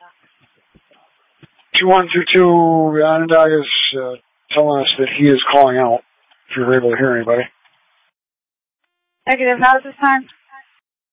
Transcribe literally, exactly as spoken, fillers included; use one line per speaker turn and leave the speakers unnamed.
two one two two, Onondaga is uh, telling us that he is calling out, if you're able to hear anybody.
Negative, how's this time?